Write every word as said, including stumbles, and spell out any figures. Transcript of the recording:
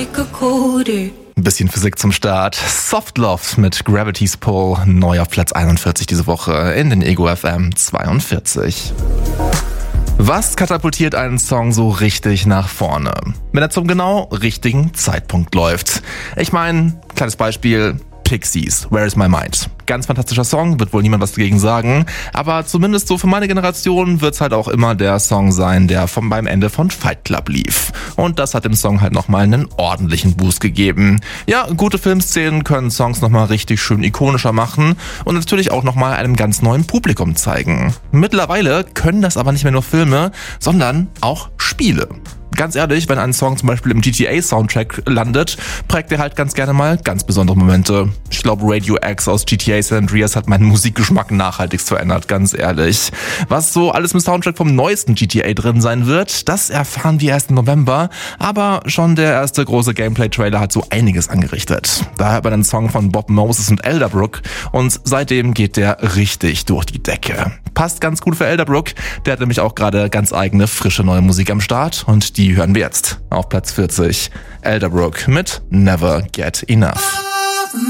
take a colder. Ein bisschen Physik zum Start. Soft Love mit Gravity's Pull, neu auf Platz einundvierzig diese Woche in den Ego F M zweiundvierzig. Was katapultiert einen Song so richtig nach vorne? Wenn er zum genau richtigen Zeitpunkt läuft. Ich meine, kleines Beispiel, Pixies, Where is my mind? Ganz fantastischer Song, wird wohl niemand was dagegen sagen, aber zumindest so für meine Generation wird's halt auch immer der Song sein, der vom, beim Ende von Fight Club lief. Und das hat dem Song halt nochmal einen ordentlichen Boost gegeben. Ja, gute Filmszenen können Songs nochmal richtig schön ikonischer machen und natürlich auch nochmal einem ganz neuen Publikum zeigen. Mittlerweile können das aber nicht mehr nur Filme, sondern auch Spiele. Ganz ehrlich, wenn ein Song zum Beispiel im G T A-Soundtrack landet, prägt er halt ganz gerne mal ganz besondere Momente. Ich glaube, Radio X aus G T A San Andreas hat meinen Musikgeschmack nachhaltigst verändert, ganz ehrlich. Was so alles im Soundtrack vom neuesten G T A drin sein wird, das erfahren wir erst im November, aber schon der erste große Gameplay-Trailer hat so einiges angerichtet. Da hört man einen Song von Bob Moses und Elderbrook und seitdem geht der richtig durch die Decke. Passt ganz gut für Elderbrook, der hat nämlich auch gerade ganz eigene, frische neue Musik am Start und die hören wir jetzt auf Platz vierzig. Elderbrook mit Never Get Enough.